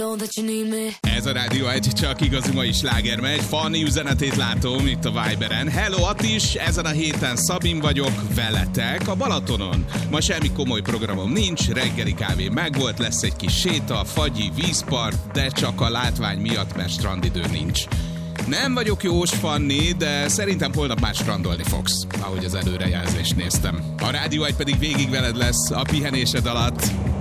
Ez a Rádió egy csak igazi mai slágermegy. Fanni üzenetét látom itt a Viberen. Hello Attis, ezen a héten Szabin vagyok, veletek a Balatonon. Ma semmi komoly programom nincs, reggeli kávé megvolt, lesz egy kis séta, fagyi, vízpart, de csak a látvány miatt, mert strandidő nincs. Nem vagyok jós, Fanni, de szerintem holnap már strandolni fogsz, ahogy az előrejelzést néztem. A Rádió egy pedig végig veled lesz a pihenésed alatt.